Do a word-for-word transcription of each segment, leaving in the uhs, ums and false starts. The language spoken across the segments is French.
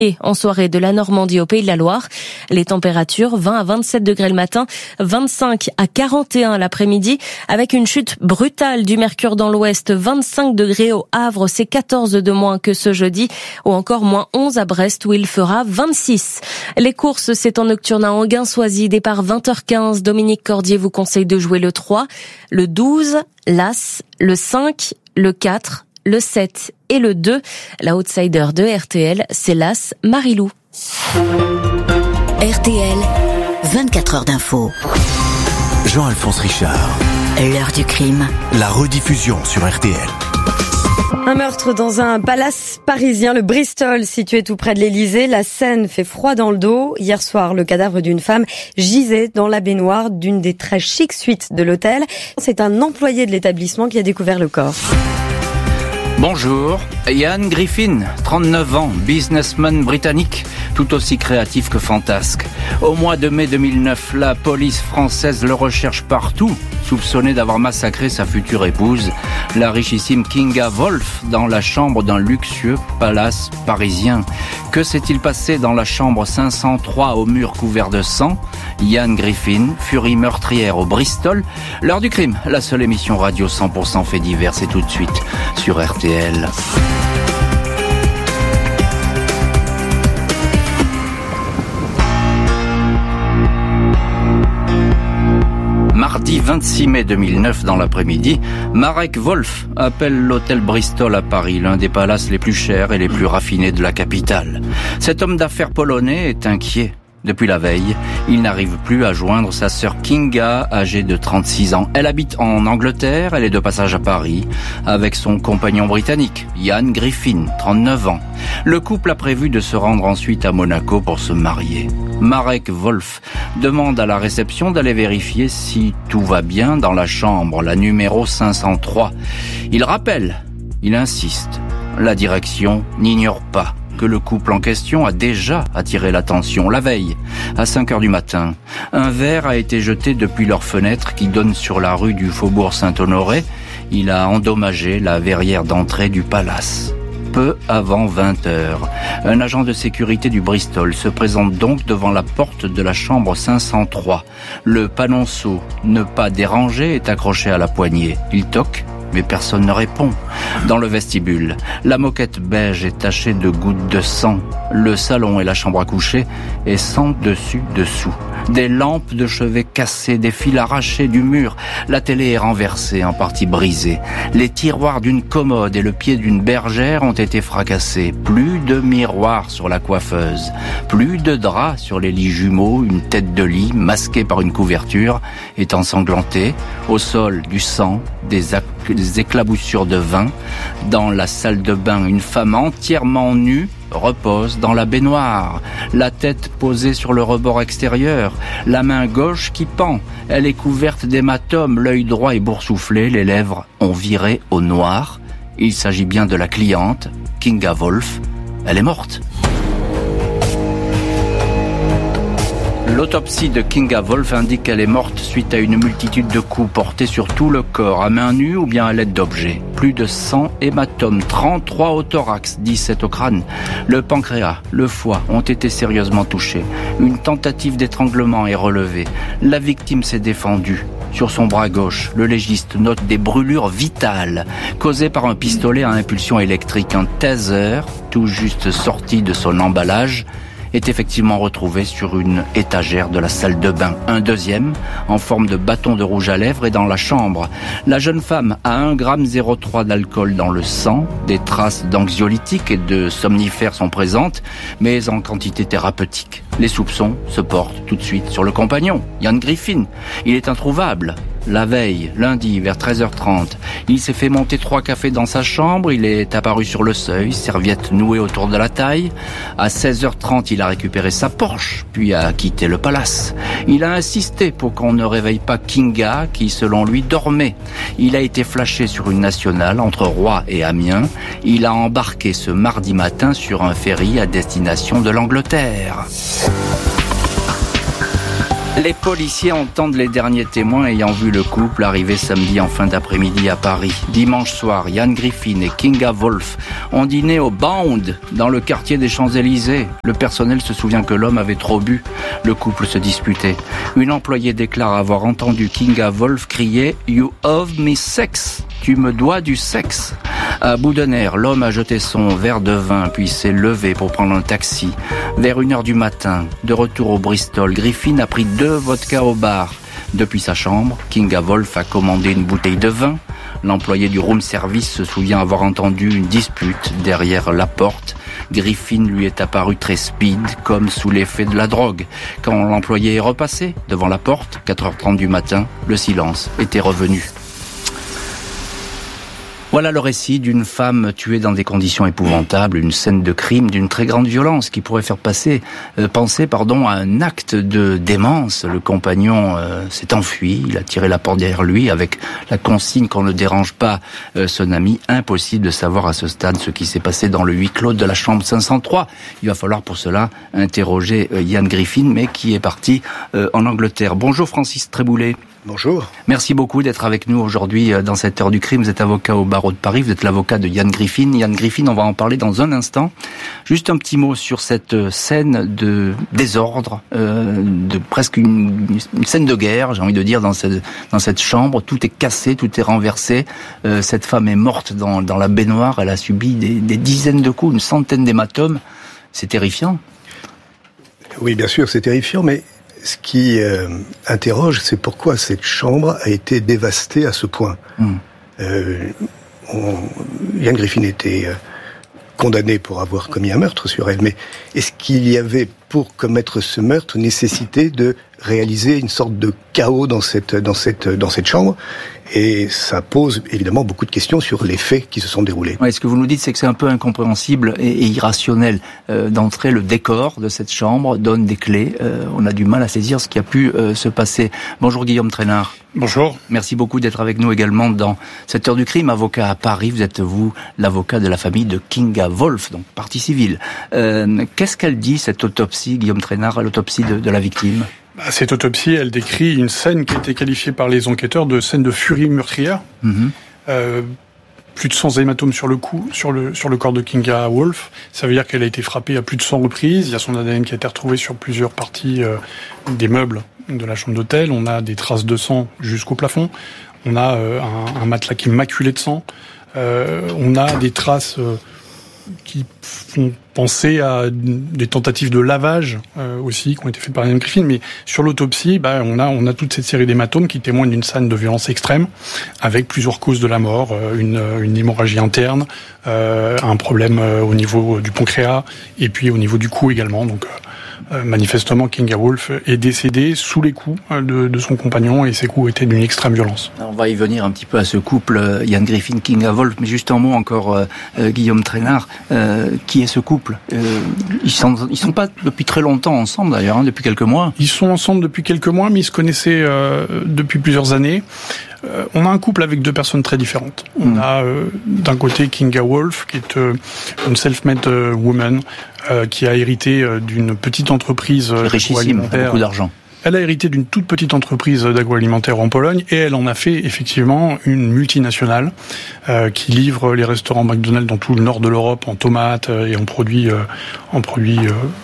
Et en soirée de la Normandie au Pays de la Loire, les températures vingt à vingt-sept degrés le matin, vingt-cinq à quarante et un l'après-midi, avec une chute brutale du mercure dans l'ouest, vingt-cinq degrés au Havre, c'est quatorze de moins que ce jeudi, ou encore moins onze à Brest où il fera vingt-six. Les courses, c'est en nocturne à Anguin-Soisy, départ vingt heures quinze. Dominique Cordier vous conseille de jouer le trois, le douze, l'As, le cinq, le quatre, le sept et le deux. La outsider de R T L, c'est l'As Marilou. R T L, vingt-quatre heures d'info. Jean-Alphonse Richard. L'heure du crime. La rediffusion sur R T L. Un meurtre dans un palace parisien, le Bristol, situé tout près de l'Élysée. La scène fait froid dans le dos. Hier soir, le cadavre d'une femme gisait dans la baignoire d'une des très chics suites de l'hôtel. C'est un employé de l'établissement qui a découvert le corps. Bonjour, Ian Griffin, trente-neuf ans, businessman britannique, tout aussi créatif que fantasque. Au mois de mai deux mille neuf, la police française le recherche partout, soupçonné d'avoir massacré sa future épouse, la richissime Kinga Wolf, dans la chambre d'un luxueux palace parisien. Que s'est-il passé dans la chambre cinq cent trois au mur couvert de sang? Ian Griffin, furie meurtrière au Bristol. L'heure du crime, la seule émission radio cent pour cent fait divers, c'est tout de suite sur R T L. Mardi vingt-six mai deux mille neuf, dans l'après-midi, Marek Wolf appelle l'hôtel Bristol à Paris, l'un des palaces les plus chers et les plus raffinés de la capitale. Cet homme d'affaires polonais est inquiet. Depuis la veille, il n'arrive plus à joindre sa sœur Kinga, âgée de trente-six ans. Elle habite en Angleterre, elle est de passage à Paris, avec son compagnon britannique, Ian Griffin, trente-neuf ans. Le couple a prévu de se rendre ensuite à Monaco pour se marier. Marek Wolf demande à la réception d'aller vérifier si tout va bien dans la chambre, la numéro cinq cent trois. Il rappelle, il insiste, la direction n'ignore pas que le couple en question a déjà attiré l'attention. La veille, à cinq heures du matin, un verre a été jeté depuis leur fenêtre qui donne sur la rue du Faubourg Saint-Honoré. Il a endommagé la verrière d'entrée du palace. Peu avant vingt heures, un agent de sécurité du Bristol se présente donc devant la porte de la chambre cinq cent trois. Le panonceau « Ne pas déranger » est accroché à la poignée. Il toque, mais personne ne répond. Dans le vestibule, la moquette beige est tachée de gouttes de sang. Le salon et la chambre à coucher est sang dessus dessous. Des lampes de chevet cassées, des fils arrachés du mur. La télé est renversée, en partie brisée. Les tiroirs d'une commode et le pied d'une bergère ont été fracassés. Plus de miroirs sur la coiffeuse. Plus de draps sur les lits jumeaux. Une tête de lit, masquée par une couverture, est ensanglantée. Au sol, du sang, des, ac- des éclaboussures de vin. Dans la salle de bain, une femme entièrement nue repose dans la baignoire, la tête posée sur le rebord extérieur, la main gauche qui pend. Elle est couverte d'hématomes, l'œil droit est boursouflé, les lèvres ont viré au noir. Il s'agit bien de la cliente, Kinga Wolf. Elle est morte. L'autopsie de Kinga Wolf indique qu'elle est morte suite à une multitude de coups portés sur tout le corps, à main nue ou bien à l'aide d'objets. Plus de cent hématomes, trente-trois au thorax, dix-sept au crâne. Le pancréas, le foie ont été sérieusement touchés. Une tentative d'étranglement est relevée. La victime s'est défendue. Sur son bras gauche, le légiste note des brûlures vitales causées par un pistolet à impulsion électrique. Un taser, tout juste sorti de son emballage, est effectivement retrouvé sur une étagère de la salle de bain. Un deuxième, en forme de bâton de rouge à lèvres, est dans la chambre. La jeune femme a un virgule zéro trois d'alcool dans le sang. Des traces d'anxiolytiques et de somnifères sont présentes, mais en quantité thérapeutique. Les soupçons se portent tout de suite sur le compagnon, Ian Griffin. Il est introuvable. La veille, lundi, vers treize heures trente, il s'est fait monter trois cafés dans sa chambre. Il est apparu sur le seuil, serviette nouée autour de la taille. À seize heures trente, il a récupéré sa Porsche, puis a quitté le palace. Il a insisté pour qu'on ne réveille pas Kinga, qui, selon lui, dormait. Il a été flashé sur une nationale entre Roye et Amiens. Il a embarqué ce mardi matin sur un ferry à destination de l'Angleterre. Les policiers entendent les derniers témoins ayant vu le couple arriver samedi en fin d'après-midi à Paris. Dimanche soir, Ian Griffin et Kinga Wolf ont dîné au Bound, dans le quartier des Champs-Élysées. Le personnel se souvient que l'homme avait trop bu. Le couple se disputait. Une employée déclare avoir entendu Kinga Wolf crier « You owe me sex ». Tu me dois du sexe. À bout de nerfs, l'homme a jeté son verre de vin puis s'est levé pour prendre un taxi. Vers une heure du matin, de retour au Bristol, Griffin a pris deux vodkas au bar. Depuis sa chambre, Kinga Wolf a commandé une bouteille de vin. L'employé du room service se souvient avoir entendu une dispute derrière la porte. Griffin lui est apparu très speed, comme sous l'effet de la drogue. Quand l'employé est repassé devant la porte, quatre heures trente du matin, le silence était revenu. Voilà le récit d'une femme tuée dans des conditions épouvantables, une scène de crime d'une très grande violence qui pourrait faire passer, euh, penser pardon, à un acte de démence. Le compagnon euh, s'est enfui, il a tiré la porte derrière lui avec la consigne qu'on ne dérange pas euh, son ami. Impossible de savoir à ce stade ce qui s'est passé dans le huis clos de la chambre cinq cent trois. Il va falloir pour cela interroger euh, Ian Griffin, mais qui est parti euh, en Angleterre. Bonjour Francis Tréboulet. Bonjour. Merci beaucoup d'être avec nous aujourd'hui dans cette heure du crime. Vous êtes avocat au barreau de Paris, vous êtes l'avocat de Ian Griffin. Ian Griffin, on va en parler dans un instant. Juste un petit mot sur cette scène de désordre, euh, de presque une, une scène de guerre, j'ai envie de dire, dans cette, dans cette chambre. Tout est cassé, tout est renversé. Euh, cette femme est morte dans, dans la baignoire. Elle a subi des, des dizaines de coups, une centaine d'hématomes. C'est terrifiant. Oui, bien sûr, c'est terrifiant, mais ce qui euh, interroge, c'est pourquoi cette chambre a été dévastée à ce point. Mmh. Euh, on, Ian Griffin était euh, condamné pour avoir commis un meurtre sur elle, mais est-ce qu'il y avait, pour commettre ce meurtre, nécessité de réaliser une sorte de chaos dans cette, dans cette, dans cette chambre? Et ça pose évidemment beaucoup de questions sur les faits qui se sont déroulés. Ouais, ce que vous nous dites, c'est que c'est un peu incompréhensible et, et irrationnel. Euh, d'entrer, le décor de cette chambre donne des clés. Euh, on a du mal à saisir ce qui a pu euh, se passer. Bonjour Guillaume Traînard. Bonjour. Merci beaucoup d'être avec nous également dans cette heure du crime. Avocat à Paris, vous êtes vous l'avocat de la famille de Kinga Wolf, donc partie civile. Euh, qu'est-ce qu'elle dit, cette autopsie, Guillaume Traînard, l'autopsie de, de la victime? Bah, cette autopsie, elle décrit une scène qui a été qualifiée par les enquêteurs de scène de furie meurtrière. Mmh. Euh, plus de cent hématomes sur le cou, sur le sur le corps de Kinga Wolf. Ça veut dire qu'elle a été frappée à plus de cent reprises. Il y a son A D N qui a été retrouvé sur plusieurs parties euh, des meubles de la chambre d'hôtel. On a des traces de sang jusqu'au plafond. On a euh, un, un matelas qui est maculé de sang. Euh, on a des traces euh, qui font penser à des tentatives de lavage euh, aussi qui ont été faites par Ian Griffin, mais sur l'autopsie, bah, on a on a toute cette série d'hématomes qui témoignent d'une scène de violence extrême, avec plusieurs causes de la mort, euh, une, une hémorragie interne, euh, un problème euh, au niveau du pancréas et puis au niveau du cou également. Donc euh, manifestement, Kinga Wolf est décédée sous les coups de, de son compagnon et ses coups étaient d'une extrême violence. On va y venir un petit peu à ce couple Ian Griffin, Kinga Wolf, mais juste un mot encore, euh, euh, Guillaume Traînard, euh, qui est ce couple? euh, Ils sont ils sont pas depuis très longtemps ensemble d'ailleurs, hein, depuis quelques mois. Ils sont ensemble depuis quelques mois, mais ils se connaissaient euh, depuis plusieurs années. Euh, on a un couple avec deux personnes très différentes. On mmh. a euh, d'un côté Kinga Wolf, qui est euh, une self-made euh, woman, euh, qui a hérité euh, d'une petite entreprise euh, richissime, beaucoup d'argent. Elle a hérité d'une toute petite entreprise d'agroalimentaire en Pologne et elle en a fait effectivement une multinationale euh, qui livre les restaurants McDonald's dans tout le nord de l'Europe en tomates et en produits, euh, en produits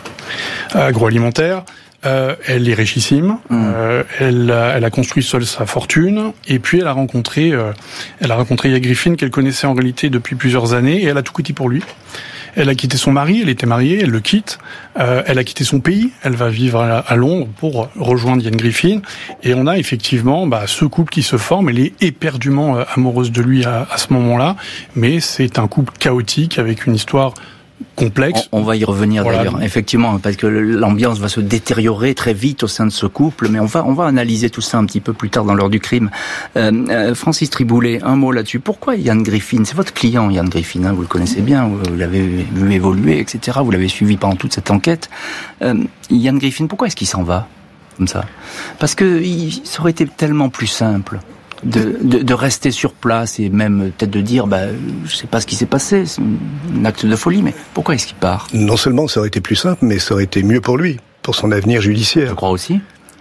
euh, agroalimentaires. Euh, elle est richissime. Mmh. Euh, elle, a, elle a construit seule sa fortune. Et puis elle a rencontré, euh, elle a rencontré Ian Griffin qu'elle connaissait en réalité depuis plusieurs années. Et elle a tout quitté pour lui. Elle a quitté son mari. Elle était mariée. Elle le quitte. Euh, elle a quitté son pays. Elle va vivre à, à Londres pour rejoindre Ian Griffin. Et on a effectivement bah, ce couple qui se forme. Elle est éperdument euh, amoureuse de lui à, à ce moment-là. Mais c'est un couple chaotique avec une histoire complexe. On, on va y revenir voilà. D'ailleurs, effectivement, parce que l'ambiance va se détériorer très vite au sein de ce couple, mais on va on va analyser tout ça un petit peu plus tard dans l'heure du crime. Euh, euh, Francis Triboulet, un mot là-dessus. Pourquoi Ian Griffin? C'est votre client, Ian Griffin, hein, vous le connaissez bien, vous l'avez vu évoluer, et cetera. Vous l'avez suivi pendant toute cette enquête. Euh, Ian Griffin, pourquoi est-ce qu'il s'en va comme ça? Parce que il, ça aurait été tellement plus simple. De, de, de rester sur place et même peut-être de dire, bah, je sais pas ce qui s'est passé, c'est un acte de folie, mais pourquoi est-ce qu'il part? Non seulement ça aurait été plus simple, mais ça aurait été mieux pour lui, pour son avenir judiciaire. Je crois aussi.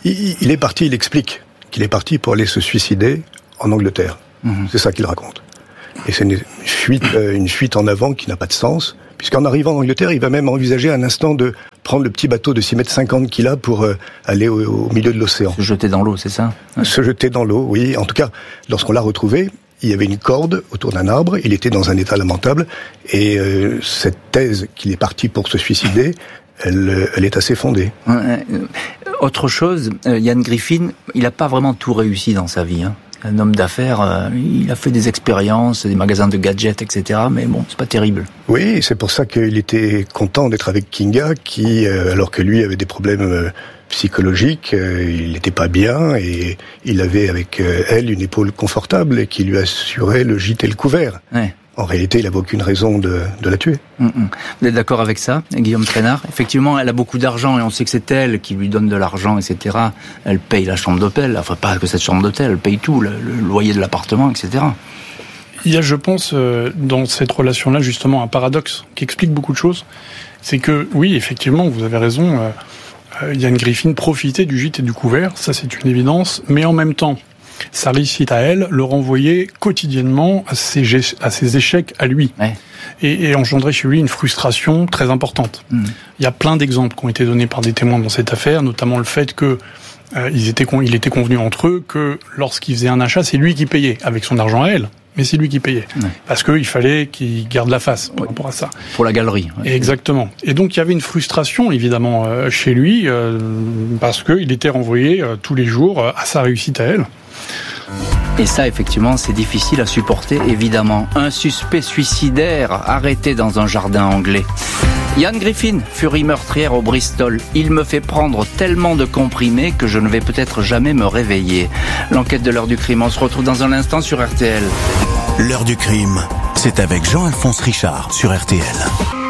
il, il est parti, il explique qu'il est parti pour aller se suicider en Angleterre. Mmh. C'est ça qu'il raconte. Et c'est une fuite, euh, une fuite en avant qui n'a pas de sens, puisqu'en arrivant en Angleterre, il va même envisager un instant de prendre le petit bateau de six mètres cinquante qu'il a pour euh, aller au, au milieu de l'océan. Se jeter dans l'eau, c'est ça? Ouais. Se jeter dans l'eau, oui. En tout cas, lorsqu'on l'a retrouvé, il y avait une corde autour d'un arbre, il était dans un état lamentable, et euh, cette thèse qu'il est parti pour se suicider, elle, elle est assez fondée. Ouais. Autre chose, euh, Ian Griffin, il n'a pas vraiment tout réussi dans sa vie, hein. Un homme d'affaires, euh, il a fait des expériences, des magasins de gadgets, et cetera. Mais bon, c'est pas terrible. Oui, c'est pour ça qu'il était content d'être avec Kinga, qui, euh, alors que lui avait des problèmes euh, psychologiques, euh, il n'était pas bien, et il avait avec euh, elle une épaule confortable et qui lui assurait le gîte et le couvert. Ouais. En réalité, il n'avait aucune raison de, de la tuer. Mmh, mmh. Vous êtes d'accord avec ça, Guillaume Traînard? Effectivement, elle a beaucoup d'argent et on sait que c'est elle qui lui donne de l'argent, et cetera. Elle paye la chambre d'hôtel, enfin pas que cette chambre d'hôtel, elle paye tout, le, le loyer de l'appartement, et cetera. Il y a, je pense, dans cette relation-là, justement, un paradoxe qui explique beaucoup de choses. C'est que, oui, effectivement, vous avez raison, euh, Ian Griffin profitait du gîte et du couvert, ça c'est une évidence, mais en même temps, sa réussite à elle le renvoyait quotidiennement à ses, à ses échecs à lui. Ouais. Et, et engendrait chez lui une frustration très importante. Mmh. Il y a plein d'exemples qui ont été donnés par des témoins dans cette affaire, notamment le fait que euh, ils étaient, il était convenu entre eux que lorsqu'il faisait un achat, c'est lui qui payait, avec son argent à elle, mais c'est lui qui payait. Ouais. Parce qu'il fallait qu'il garde la face par ouais. rapport à ça. Pour la galerie. Ouais. Et exactement. Et donc il y avait une frustration, évidemment, euh, chez lui, euh, parce qu'il était renvoyé euh, tous les jours euh, à sa réussite à elle. Et ça, effectivement, c'est difficile à supporter, évidemment. Un suspect suicidaire arrêté dans un jardin anglais. Ian Griffin, furie meurtrière au Bristol. Il me fait prendre tellement de comprimés que je ne vais peut-être jamais me réveiller. L'enquête de l'heure du crime, on se retrouve dans un instant sur R T L. L'heure du crime, c'est avec Jean-Alphonse Richard sur R T L.